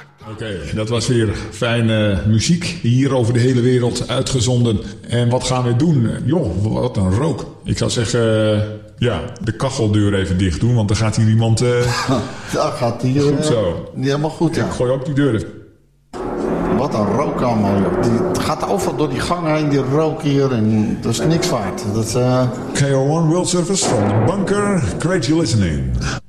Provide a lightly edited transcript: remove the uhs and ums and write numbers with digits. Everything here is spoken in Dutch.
Oké, dat was weer fijne muziek hier over de hele wereld uitgezonden. En wat gaan we doen? Joh, wat een rook. Ik zou zeggen, de kacheldeur even dicht doen, want dan gaat hier iemand... Dat gaat hier... Goed zo. Helemaal goed, ja. Ik gooi ook die deur even. Wat een rook allemaal, joh. Het gaat overal door die gang heen, die rook hier. En dat is niks waard. KO1 World Service from the bunker. Great you listening.